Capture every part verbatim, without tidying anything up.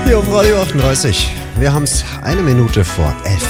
Hier auf Radio achtunddreißig. Wir haben es eine Minute vor elf.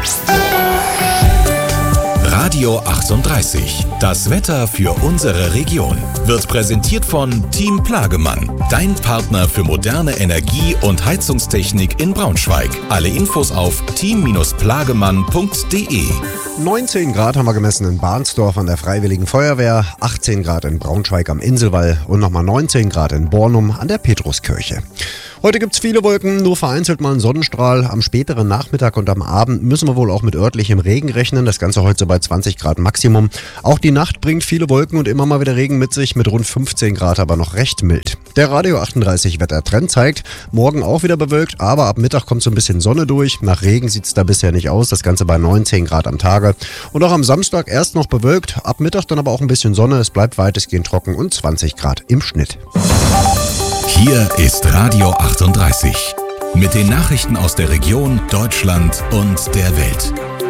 Radio achtunddreißig. Das Wetter für unsere Region wird präsentiert von Team Plagemann. Dein Partner für moderne Energie- und Heizungstechnik in Braunschweig. Alle Infos auf team plagemann punkt de. neunzehn Grad haben wir gemessen in Bahnsdorf an der Freiwilligen Feuerwehr, achtzehn Grad in Braunschweig am Inselwall und nochmal neunzehn Grad in Bornum an der Petruskirche. Heute gibt's viele Wolken, nur vereinzelt mal ein Sonnenstrahl. Am späteren Nachmittag und am Abend müssen wir wohl auch mit örtlichem Regen rechnen. Das Ganze heute so bei zwanzig Grad Maximum. Auch die Nacht bringt viele Wolken und immer mal wieder Regen mit sich, mit rund fünfzehn Grad, aber noch recht mild. Der Radio achtunddreißig Wettertrend zeigt, morgen auch wieder bewölkt, aber ab Mittag kommt so ein bisschen Sonne durch. Nach Regen sieht's da bisher nicht aus. Das Ganze bei neunzehn Grad am Tage. Und auch am Samstag erst noch bewölkt, ab Mittag dann aber auch ein bisschen Sonne. Es bleibt weitestgehend trocken und zwanzig Grad im Schnitt. Hier ist Radio achtunddreißig mit den Nachrichten aus der Region, Deutschland und der Welt.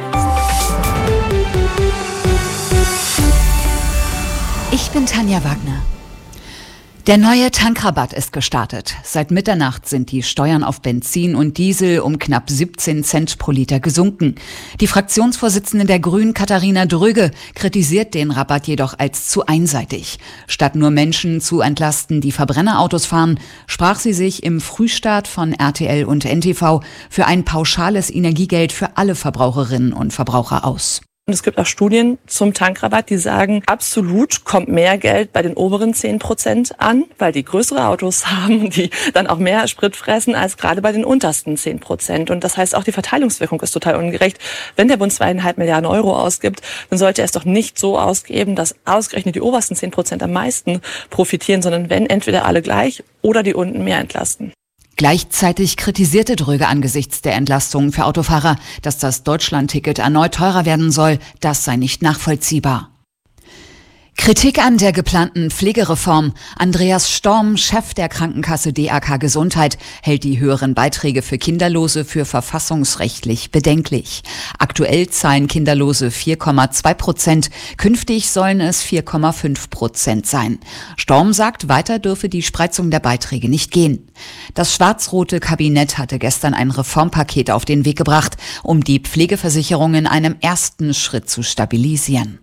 Ich bin Tanja Wagner. Der neue Tankrabatt ist gestartet. Seit Mitternacht sind die Steuern auf Benzin und Diesel um knapp siebzehn Cent pro Liter gesunken. Die Fraktionsvorsitzende der Grünen, Katharina Dröge, kritisiert den Rabatt jedoch als zu einseitig. Statt nur Menschen zu entlasten, die Verbrennerautos fahren, sprach sie sich im Frühstart von R T L und N T V für ein pauschales Energiegeld für alle Verbraucherinnen und Verbraucher aus. Und es gibt auch Studien zum Tankrabatt, die sagen, absolut kommt mehr Geld bei den oberen zehn Prozent an, weil die größere Autos haben, die dann auch mehr Sprit fressen, als gerade bei den untersten zehn Prozent. Und das heißt, auch die Verteilungswirkung ist total ungerecht. Wenn der Bund zweieinhalb Milliarden Euro ausgibt, dann sollte er es doch nicht so ausgeben, dass ausgerechnet die obersten zehn Prozent am meisten profitieren, sondern wenn entweder alle gleich oder die unten mehr entlasten. Gleichzeitig kritisierte Dröge angesichts der Entlastungen für Autofahrer, dass das Deutschlandticket erneut teurer werden soll. Das sei nicht nachvollziehbar. Kritik an der geplanten Pflegereform. Andreas Storm, Chef der Krankenkasse D A K Gesundheit, hält die höheren Beiträge für Kinderlose für verfassungsrechtlich bedenklich. Aktuell zahlen Kinderlose vier Komma zwei Prozent, künftig sollen es vier Komma fünf Prozent sein. Storm sagt, weiter dürfe die Spreizung der Beiträge nicht gehen. Das schwarz-rote Kabinett hatte gestern ein Reformpaket auf den Weg gebracht, um die Pflegeversicherung in einem ersten Schritt zu stabilisieren.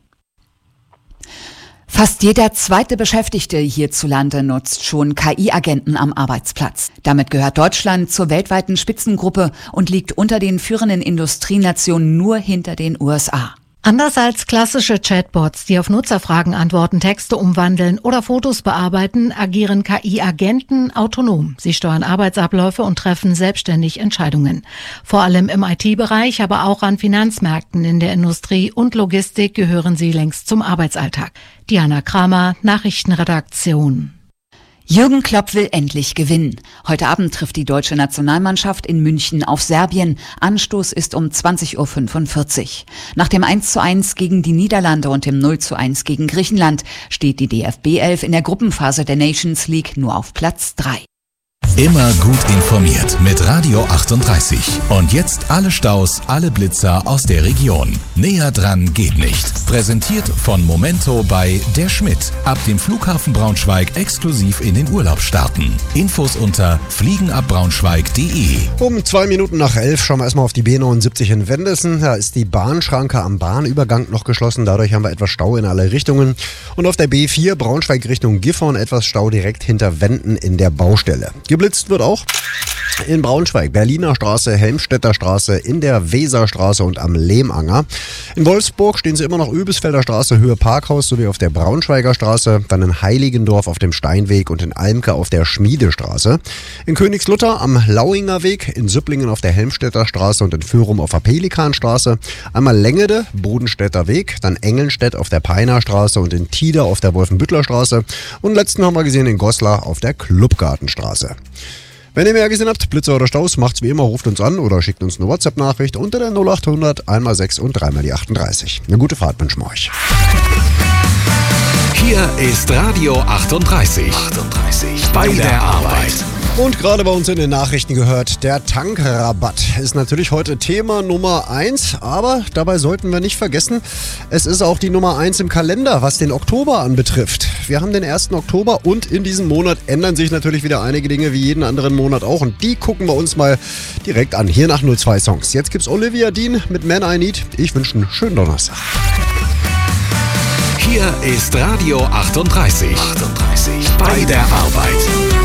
Fast jeder zweite Beschäftigte hierzulande nutzt schon K I-Agenten am Arbeitsplatz. Damit gehört Deutschland zur weltweiten Spitzengruppe und liegt unter den führenden Industrienationen nur hinter den U S A. Anders als klassische Chatbots, die auf Nutzerfragen antworten, Texte umwandeln oder Fotos bearbeiten, agieren K I-Agenten autonom. Sie steuern Arbeitsabläufe und treffen selbstständig Entscheidungen. Vor allem im I T-Bereich, aber auch an Finanzmärkten, in der Industrie und Logistik gehören sie längst zum Arbeitsalltag. Diana Kramer, Nachrichtenredaktion. Jürgen Klopp will endlich gewinnen. Heute Abend trifft die deutsche Nationalmannschaft in München auf Serbien. Anstoß ist um zwanzig Uhr fünfundvierzig. Nach dem eins zu eins gegen die Niederlande und dem null zu eins gegen Griechenland steht die D F B elf in der Gruppenphase der Nations League nur auf Platz drei. Immer gut informiert mit Radio achtunddreißig. Und jetzt alle Staus, alle Blitzer aus der Region. Näher dran geht nicht. Präsentiert von Momento bei Der Schmidt. Ab dem Flughafen Braunschweig exklusiv in den Urlaub starten. Infos unter fliegenabbraunschweig punkt de. Um zwei Minuten nach elf schauen wir erstmal auf die B neunundsiebzig in Wendessen. Da ist die Bahnschranke am Bahnübergang noch geschlossen. Dadurch haben wir etwas Stau in alle Richtungen. Und auf der B vier Braunschweig Richtung Gifhorn etwas Stau direkt hinter Wenden in der Baustelle. Geblitzt wird auch in Braunschweig, Berliner Straße, Helmstedter Straße, in der Weserstraße und am Lehmanger. In Wolfsburg stehen sie immer noch Übelsfelder Straße, Höhe Parkhaus sowie auf der Braunschweiger Straße, dann in Heiligendorf auf dem Steinweg und in Almke auf der Schmiedestraße. In Königslutter am Lauinger Weg, in Süpplingen auf der Helmstedter Straße und in Fürum auf der Pelikanstraße. Einmal Längede, Bodenstädter Weg, dann Engelnstedt auf der Peiner Straße und in Tida auf der Wolfenbüttler Straße. Und letzten haben wir gesehen in Goslar auf der Klubgartenstraße. Wenn ihr mehr gesehen habt, Blitzer oder Staus, macht's wie immer, ruft uns an oder schickt uns eine WhatsApp-Nachricht unter der null achthundert einmal sechs und dreimal die achtunddreißig. Eine gute Fahrt wünschen wir euch. Hier ist Radio achtunddreißig. achtunddreißig. Bei der Arbeit. Und gerade bei uns in den Nachrichten gehört, der Tankrabatt ist natürlich heute Thema Nummer eins, aber dabei sollten wir nicht vergessen, es ist auch die Nummer eins im Kalender, was den Oktober anbetrifft. Wir haben den ersten Oktober und in diesem Monat ändern sich natürlich wieder einige Dinge, wie jeden anderen Monat auch, und die gucken wir uns mal direkt an, hier nach null zwei Songs. Jetzt gibt's Olivia Dean mit Man I Need. Ich wünsche einen schönen Donnerstag. Hier ist Radio achtunddreißig. achtunddreißig. Bei der Arbeit.